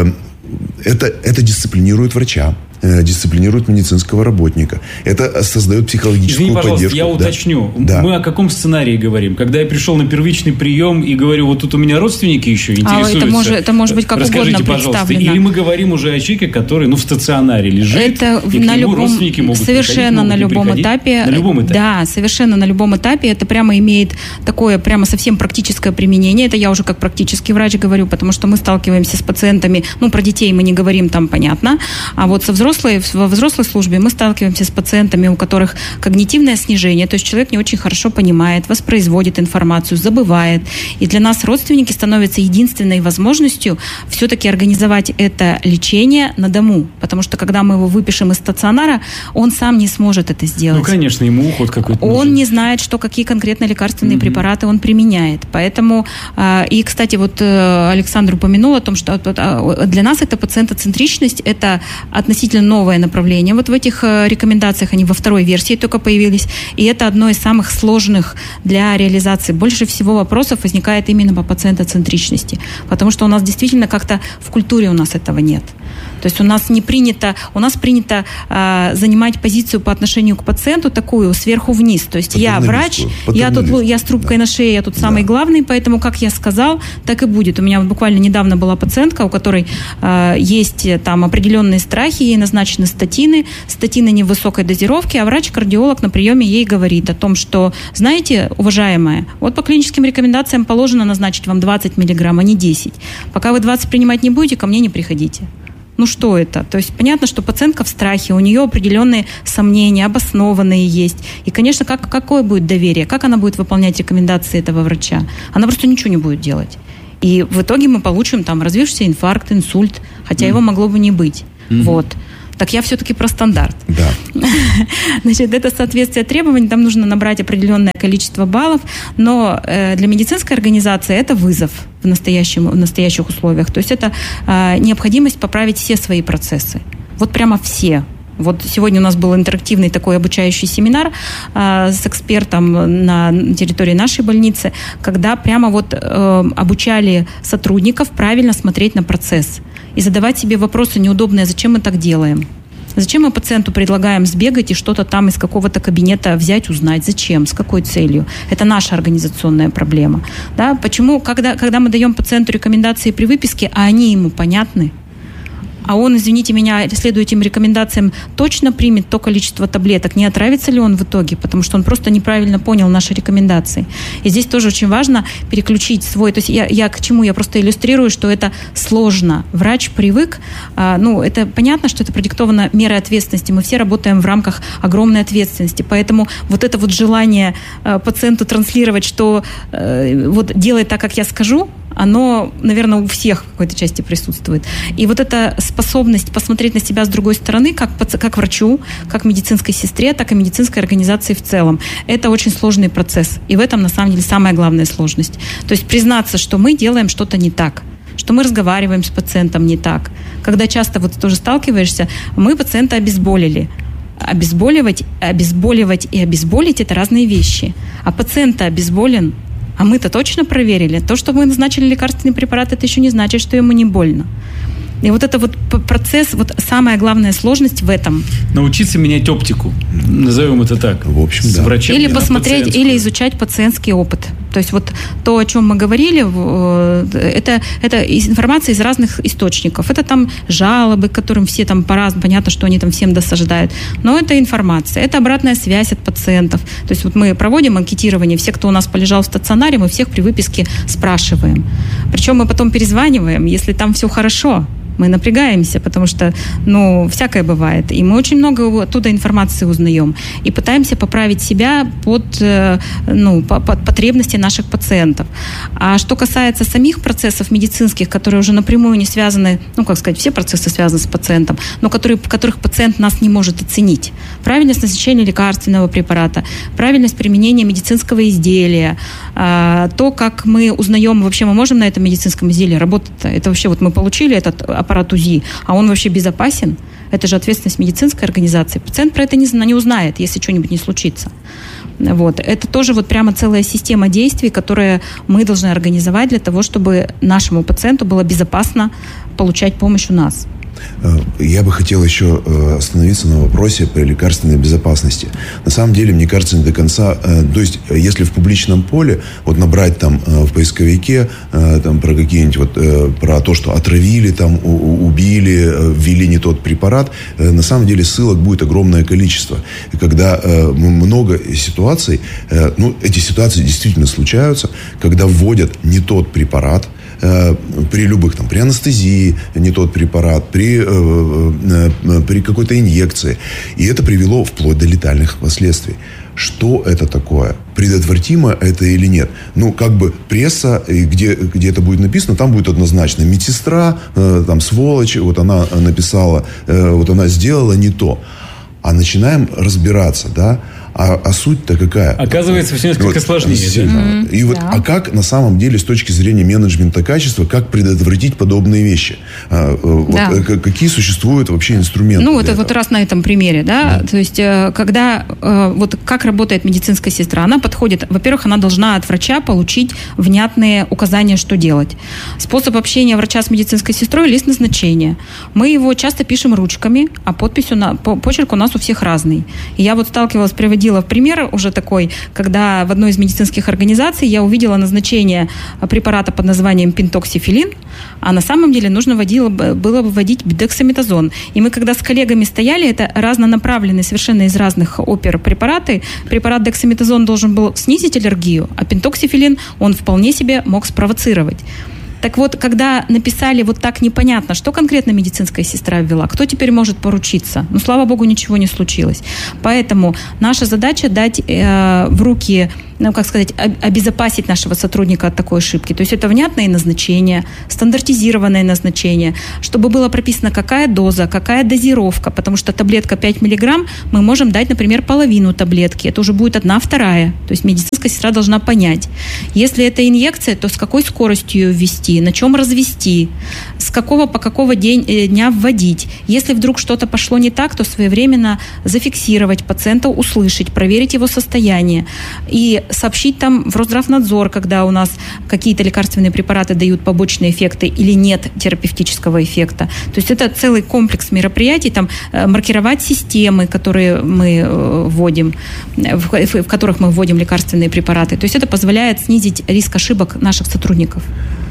это дисциплинирует врача, дисциплинирует медицинского работника. Это создает психологическую поддержку. Я уточню. Да. Мы о каком сценарии говорим? Когда я пришел на первичный прием и говорю, тут у меня родственники еще интересуются. Это может быть как угодно представлено. Или мы говорим уже о человеке, который в стационаре лежит, это и к нему родственники могут совершенно приходить, на любом этапе. На любом этапе. Да, совершенно на любом этапе. Это прямо имеет такое прямо совсем практическое применение. Это я уже как практический врач говорю, потому что мы сталкиваемся с пациентами, про детей мы не говорим, там понятно, а вот со взрослыми во взрослой службе мы сталкиваемся с пациентами, у которых когнитивное снижение, то есть человек не очень хорошо понимает, воспроизводит информацию, забывает. И для нас родственники становятся единственной возможностью все-таки организовать это лечение на дому. Потому что когда мы его выпишем из стационара, он сам не сможет это сделать. Ну, конечно, ему уход какой-то нужен. Он не знает, какие конкретно лекарственные препараты он применяет. Поэтому, и, кстати, вот Александр упомянул о том, что для нас это пациентоцентричность, это относительно новое направление. Вот в этих рекомендациях они во второй версии только появились, и это одно из самых сложных для реализации. Больше всего вопросов возникает именно по пациентоцентричности, потому что у нас действительно как-то в культуре у нас этого нет. То есть у нас принято занимать позицию по отношению к пациенту такую сверху вниз. То есть я врач, я с трубкой на шее, я тут самый главный, поэтому как я сказал, так и будет. У меня буквально недавно была пациентка, у которой есть там определенные страхи, ей назначены статины не в высокой дозировке, а врач-кардиолог на приеме ей говорит о том, что, знаете, уважаемая, вот по клиническим рекомендациям положено назначить вам 20 миллиграмм, а не 10. Пока вы 20 принимать не будете, ко мне не приходите. Ну что это? То есть понятно, что пациентка в страхе, у нее определенные сомнения, обоснованные есть. И, конечно, какое будет доверие? Как она будет выполнять рекомендации этого врача? Она просто ничего не будет делать. И в итоге мы получим там развившийся инфаркт, инсульт, хотя его могло бы не быть. Вот. Так я все-таки про стандарт. Да. Значит, это соответствие требований, там нужно набрать определенное количество баллов, но для медицинской организации это вызов в настоящих условиях. То есть это необходимость поправить все свои процессы. Вот прямо все. Вот сегодня у нас был интерактивный такой обучающий семинар с экспертом на территории нашей больницы, когда прямо вот обучали сотрудников правильно смотреть на процесс и задавать себе вопросы неудобные, зачем мы так делаем? Зачем мы пациенту предлагаем сбегать и что-то там из какого-то кабинета взять, узнать? Зачем? С какой целью? Это наша организационная проблема. Да? Почему, когда мы даем пациенту рекомендации при выписке, а они ему понятны, а он, извините меня, следуя этим рекомендациям, точно примет то количество таблеток, не отравится ли он в итоге, потому что он просто неправильно понял наши рекомендации. И здесь тоже очень важно переключить свой... То есть я к чему? Я просто иллюстрирую, что это сложно. Врач привык, это понятно, что это продиктовано мерой ответственности. Мы все работаем в рамках огромной ответственности, поэтому вот это вот желание пациенту транслировать, что вот делай так, как я скажу, оно, наверное, у всех в какой-то части присутствует. И вот эта способность посмотреть на себя с другой стороны, как врачу, как медицинской сестре, так и медицинской организации в целом, это очень сложный процесс. И в этом, на самом деле, самая главная сложность. То есть признаться, что мы делаем что-то не так, что мы разговариваем с пациентом не так. Когда часто вот тоже сталкиваешься, мы пациента обезболили. Обезболивать и обезболить – это разные вещи. А пациент обезболен, а мы-то точно проверили. То, что мы назначили лекарственный препарат, это еще не значит, что ему не больно. И вот это вот процесс, вот самая главная сложность в этом. Научиться менять оптику, назовем это так. В общем, да. Врачебной, или посмотреть, или изучать пациентский опыт. То есть вот то, о чем мы говорили, это информация из разных источников. Это там жалобы, к которым все там по-разному, понятно, что они там всем досаждают. Но это информация, это обратная связь от пациентов. То есть вот мы проводим анкетирование, все, кто у нас полежал в стационаре, мы всех при выписке спрашиваем. Причем мы потом перезваниваем, если там все хорошо. Мы напрягаемся, потому что, всякое бывает. И мы очень много оттуда информации узнаем. И пытаемся поправить себя под потребности наших пациентов. А что касается самих процессов медицинских, которые уже напрямую не связаны, все процессы связаны с пациентом, но которых пациент нас не может оценить. Правильность назначения лекарственного препарата, правильность применения медицинского изделия, то, как мы узнаем, вообще мы можем на этом медицинском изделии работать-то. Это вообще мы получили этот аппарат УЗИ, а он вообще безопасен? Это же ответственность медицинской организации. Пациент про это не узнает, если что-нибудь не случится. Вот. Это тоже прямо целая система действий, которые мы должны организовать для того, чтобы нашему пациенту было безопасно получать помощь у нас. Я бы хотел еще остановиться на вопросе по лекарственной безопасности. На самом деле, мне кажется, не до конца... То есть, если в публичном поле набрать там в поисковике про какие-нибудь про то, что отравили, убили, ввели не тот препарат, на самом деле ссылок будет огромное количество. И когда много ситуаций, эти ситуации действительно случаются, когда вводят не тот препарат, при любых, при анестезии не тот препарат, при какой-то инъекции. И это привело вплоть до летальных последствий. Что это такое? Предотвратимо это или нет? Пресса, где это будет написано, там будет однозначно. Медсестра, сволочь, вот она написала, вот она сделала не то. А начинаем разбираться, да? А суть-то какая? Оказывается, все несколько сложнее. И а как на самом деле с точки зрения менеджмента качества, как предотвратить подобные вещи? Какие существуют вообще инструменты? Это раз на этом примере, да? То есть, когда как работает медицинская сестра, она подходит, во-первых, она должна от врача получить внятные указания, что делать. Способ общения врача с медицинской сестрой — лист назначения. Мы его часто пишем ручками, а почерк у нас у всех разный. И я сталкивалась, приводила в пример уже такой, когда в одной из медицинских организаций я увидела назначение препарата под названием пентоксифилин, а на самом деле нужно было вводить дексаметазон. И мы, когда с коллегами стояли, это разнонаправленные, совершенно из разных опер препараты. Препарат дексаметазон должен был снизить аллергию, а пентоксифилин он вполне себе мог спровоцировать. Так вот, когда написали так непонятно, что конкретно медицинская сестра ввела, кто теперь может поручиться? Слава богу, ничего не случилось. Поэтому наша задача дать в руки, обезопасить нашего сотрудника от такой ошибки. То есть это внятное назначение, стандартизированное назначение, чтобы было прописано, какая доза, какая дозировка, потому что таблетка 5 миллиграмм мы можем дать, например, половину таблетки. Это уже будет 1/2. То есть медицинская сестра должна понять. Если это инъекция, то с какой скоростью ее ввести, на чем развести, с какого по какого дня вводить. Если вдруг что-то пошло не так, то своевременно зафиксировать пациента, услышать, проверить его состояние и сообщить в Росздравнадзор, когда у нас какие-то лекарственные препараты дают побочные эффекты или нет терапевтического эффекта. То есть это целый комплекс мероприятий, маркировать системы, которые мы вводим, в которых мы вводим лекарственные препараты. То есть это позволяет снизить риск ошибок наших сотрудников.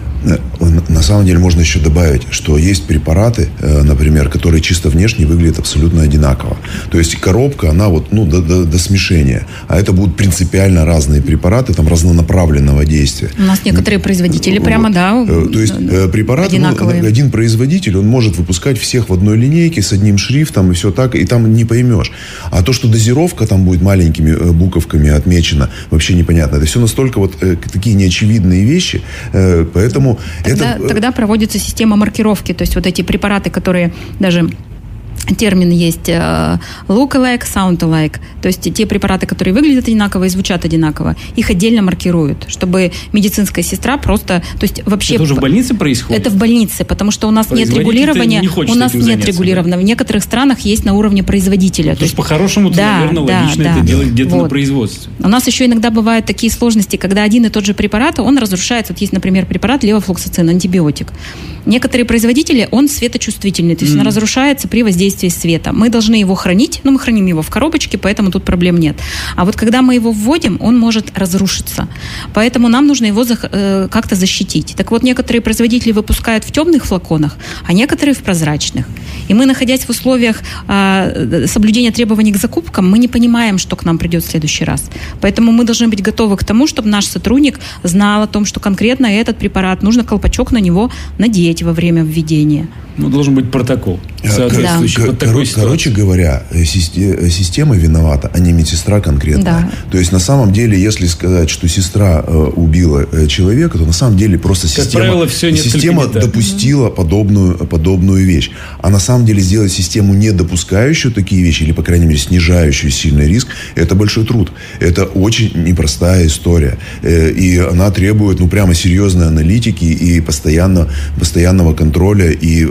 На самом деле можно еще добавить, что есть препараты, например, которые чисто внешне выглядят абсолютно одинаково. То есть коробка, она до смешения. А это будут принципиально разные препараты, разнонаправленного действия. У нас некоторые производители то есть препарат, один производитель, он может выпускать всех в одной линейке с одним шрифтом и все так, и там не поймешь. А то, что дозировка там будет маленькими буковками отмечена, вообще непонятно. Это все настолько такие неочевидные вещи, поэтому Тогда проводится система маркировки, то есть эти препараты, которые даже термин есть look-alike, sound-alike, то есть те препараты, которые выглядят одинаково и звучат одинаково, их отдельно маркируют, чтобы медицинская сестра просто, то есть вообще... Это уже в больнице происходит? Это в больнице, потому что у нас нет регулирования, в некоторых странах есть на уровне производителя. То есть по-хорошему, наверное, логично это делать где-то на производстве. У нас еще иногда бывают такие сложности, когда один и тот же препарат, он разрушается. Есть, например, препарат левофлоксацин, антибиотик. Некоторые производители, он светочувствительный, то есть он разрушается при воздействии света. Мы должны его хранить, мы храним его в коробочке, поэтому тут проблем нет. А когда мы его вводим, он может разрушиться. Поэтому нам нужно его как-то защитить. Так вот, некоторые производители выпускают в темных флаконах, а некоторые в прозрачных. И мы, находясь в условиях соблюдения требований к закупкам, мы не понимаем, что к нам придет в следующий раз. Поэтому мы должны быть готовы к тому, чтобы наш сотрудник знал о том, что конкретно этот препарат, нужно колпачок на него надеть во время введения. Должен быть протокол. Короче говоря, система виновата, а не медсестра конкретно. Да. То есть, на самом деле, если сказать, что сестра убила человека, то на самом деле просто система допустила подобную вещь. А на самом деле сделать систему, не допускающую такие вещи, или, по крайней мере, снижающую сильный риск, это большой труд. Это очень непростая история. И она требует, прямо серьезной аналитики и постоянного контроля и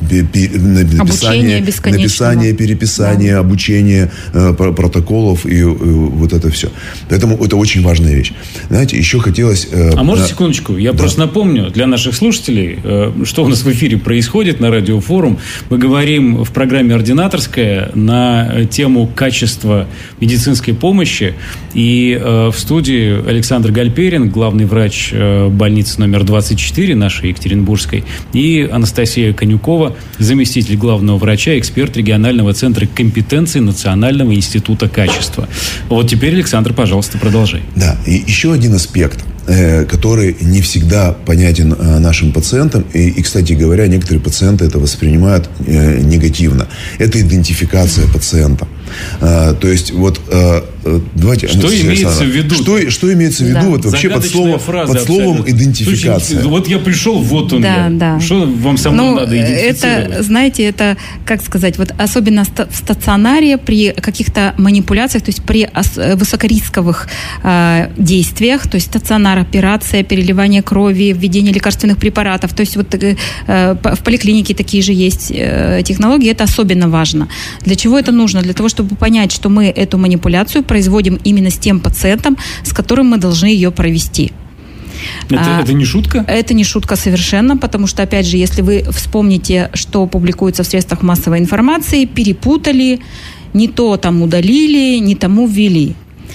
написание, переписание, обучение протоколов и это все. Поэтому это очень важная вещь. Знаете, еще хотелось... может, секундочку? Я просто напомню для наших слушателей, что у нас в эфире происходит на Радиофорум. Мы говорим в программе «Ординаторская» на тему качества медицинской помощи. И в студии Александр Гальперин, главный врач больницы номер 24 нашей Екатеринбургской, и Анастасия Конюкова, заместитель главного врача, эксперт регионального центра компетенции Национального института качества. Вот теперь, Александр, пожалуйста, продолжай. Да, и еще один аспект. который не всегда понятен нашим пациентам. И, кстати говоря, некоторые пациенты это воспринимают негативно. Это идентификация пациента. То есть, вот, давайте... Что имеется в виду? Что имеется в виду вот, вообще под словом идентификация? Вот я пришел, вот он я. Что вам со мной надо идентифицировать? Это, знаете, это, как сказать, вот особенно в стационаре при каких-то манипуляциях, то есть при высокорисковых действиях, то есть стационар, операция, переливание крови, введение лекарственных препаратов, то есть вот в поликлинике такие же есть технологии, это особенно важно. Для чего это нужно? Для того, чтобы понять, что мы эту манипуляцию производим именно с тем пациентом, с которым мы должны ее провести. Это не шутка? Это не шутка совершенно, потому что, опять же, если вы вспомните, что публикуется в средствах массовой информации, перепутали, не то там удалили, не тому ввели.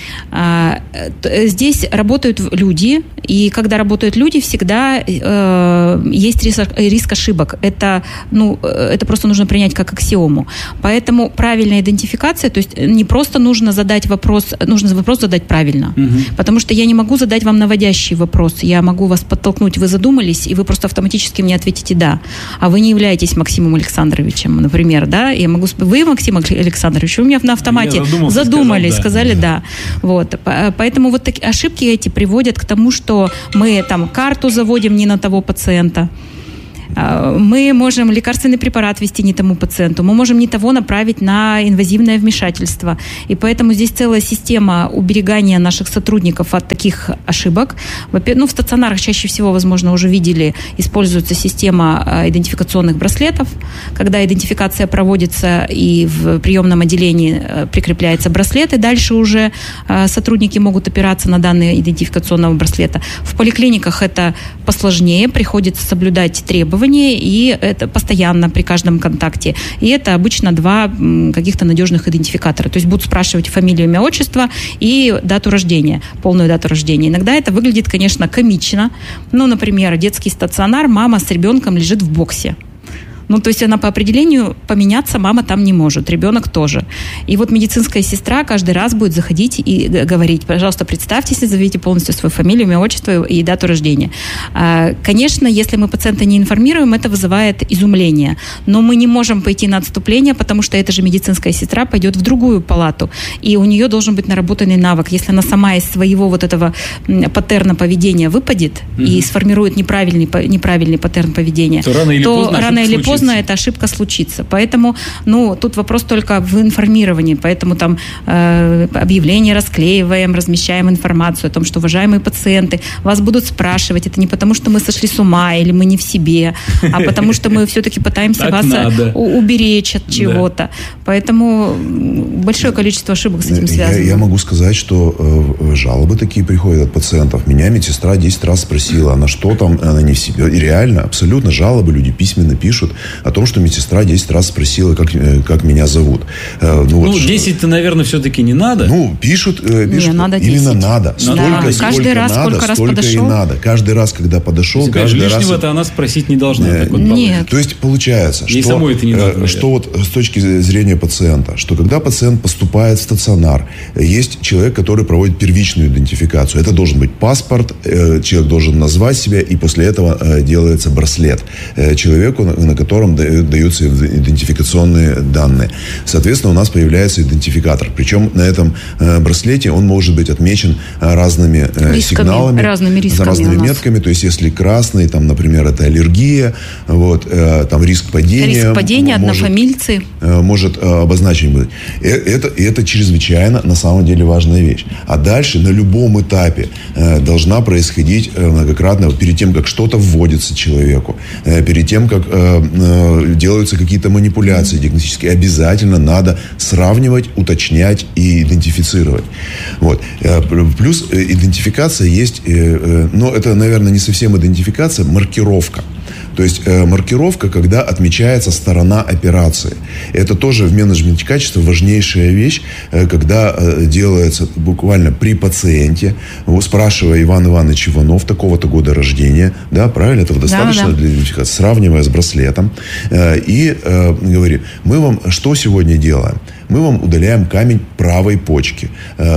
Здесь работают люди, и когда работают люди, всегда есть риск ошибок. Это просто нужно принять как аксиому. Поэтому правильная идентификация, то есть не просто нужно задать вопрос, нужно вопрос задать правильно. Потому что я не могу задать вам наводящий вопрос. Я могу вас подтолкнуть, вы задумались, и вы просто автоматически мне ответите «да». А вы не являетесь Максимом Александровичем, например, да? Я могу сказать: вы, Максим Александрович, вы меня на автомате задумались, сказали «да». Вот. Поэтому вот такие ошибки эти приводят к тому, что мы там карту заводим не на того пациента, мы можем лекарственный препарат ввести не тому пациенту, мы можем не того направить на инвазивное вмешательство. И поэтому здесь целая система уберегания наших сотрудников от таких ошибок. В стационарах чаще всего, возможно, уже видели, используется система идентификационных браслетов, когда идентификация проводится и в приемном отделении прикрепляется браслет, и дальше уже сотрудники могут опираться на данные идентификационного браслета. В поликлиниках это посложнее, приходится соблюдать требования, и это постоянно при каждом контакте. И это обычно 2 каких-то надежных идентификатора. То есть будут спрашивать фамилию, имя, отчество и дату рождения, полную дату рождения. Иногда это выглядит, конечно, комично. Например, детский стационар, мама с ребенком лежит в боксе. То есть она по определению поменяться мама там не может, ребенок тоже. И вот медицинская сестра каждый раз будет заходить и говорить: пожалуйста, представьтесь, назовите полностью свою фамилию, имя, отчество и дату рождения. Конечно, если мы пациента не информируем, это вызывает изумление. Но мы не можем пойти на отступление, потому что эта же медицинская сестра пойдет в другую палату. И у нее должен быть наработанный навык. Если она сама из своего вот этого паттерна поведения выпадет и сформирует неправильный паттерн поведения, то рано или поздно эта ошибка случится. Поэтому, тут вопрос только в информировании. Поэтому там объявления расклеиваем, размещаем информацию о том, что, уважаемые пациенты, вас будут спрашивать. Это не потому, что мы сошли с ума или мы не в себе, а потому что мы все-таки пытаемся вас уберечь от чего-то. Поэтому большое количество ошибок с этим связано. Я могу сказать, что жалобы такие приходят от пациентов. Меня медсестра 10 раз спросила, а на что там, она не в себе. И реально, абсолютно жалобы люди письменно пишут о том, что медсестра 10 раз спросила, как меня зовут. 10-то, наверное, все-таки не надо. Пишут надо 10. Именно надо. Столько, каждый раз, сколько раз столько подошел? И надо. Каждый раз, когда подошел, каждый раз... Лишнего-то она спросить не должна. Нет. То есть получается, ей самой это не надо, что вот с точки зрения пациента, что когда пациент поступает в стационар, есть человек, который проводит первичную идентификацию. Это должен быть паспорт, человек должен назвать себя, и после этого делается браслет человеку, на котором даются идентификационные данные. Соответственно, у нас появляется идентификатор. Причем на этом браслете он может быть отмечен разными сигналами, разными метками. То есть, если красный, там, например, это аллергия, там риск падения. Риск падения, однофамильцы. Может обозначен быть. Это чрезвычайно, на самом деле, важная вещь. А дальше на любом этапе должна происходить многократно, перед тем, как что-то вводится человеку, перед тем, как делаются какие-то манипуляции диагностические, обязательно надо сравнивать, уточнять и идентифицировать. Плюс идентификация есть, но это, наверное, не совсем идентификация, маркировка. То есть маркировка, когда отмечается сторона операции. Это тоже в менеджменте качества важнейшая вещь, когда делается буквально при пациенте, спрашивая Иван Иванович Иванов, такого-то года рождения, да, правильно, этого достаточно для идентификации, сравнивая с браслетом, и говорит, мы вам что сегодня делаем? Мы вам удаляем камень правой почки.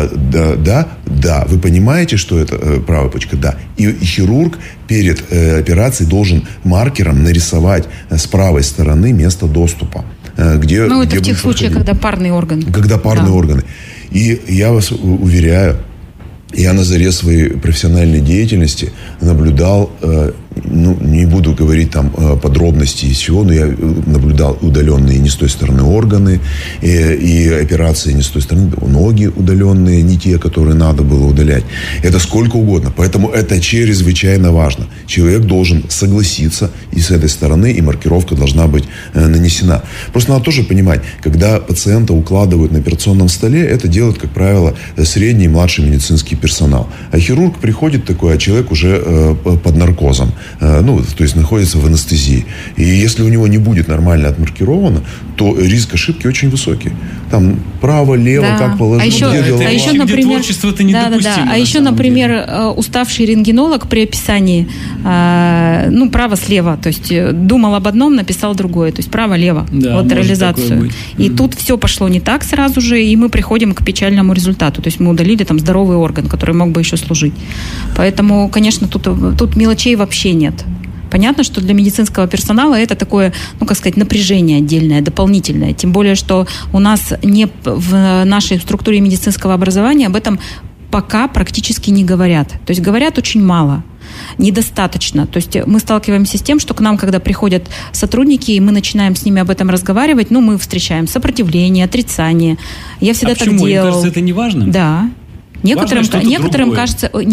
Да. Вы понимаете, что это правая почка? Да. И хирург перед операцией должен маркером нарисовать с правой стороны место доступа. Где это в тех случаях, когда парные органы. Когда парные органы. И я вас уверяю, я на заре своей профессиональной деятельности наблюдал, не буду говорить там подробностей и всего, но я наблюдал удаленные не с той стороны органы, и операции не с той стороны, ноги удаленные, не те, которые надо было удалять. Это сколько угодно. Поэтому это чрезвычайно важно. Человек должен согласиться и с этой стороны, и маркировка должна быть нанесена. Просто надо тоже понимать, когда пациента укладывают на операционном столе, это делает, как правило, средний и младший медицинский персонал. А хирург приходит такой, а человек уже под наркозом. То есть находится в анестезии. И если у него не будет нормально отмаркировано, то риск ошибки очень высокий. Там право, лево, как положить, где голова. А еще, например, творчество-то недопустимо. А еще, например, уставший рентгенолог при описании право-слева. То есть думал об одном, написал другое. То есть право-лево. Реализацию. И тут все пошло не так сразу же, и мы приходим к печальному результату. То есть мы удалили там здоровый орган, который мог бы еще служить. Поэтому, конечно, тут мелочей вообще нет. Понятно, что для медицинского персонала это такое, напряжение отдельное, дополнительное. Тем более, что у нас в нашей структуре медицинского образования об этом пока практически не говорят. То есть говорят очень мало. Недостаточно. То есть мы сталкиваемся с тем, что к нам, когда приходят сотрудники, и мы начинаем с ними об этом разговаривать, мы встречаем сопротивление, отрицание. Я всегда так делал. Мне кажется, это не важно? Да. Некоторым кажется...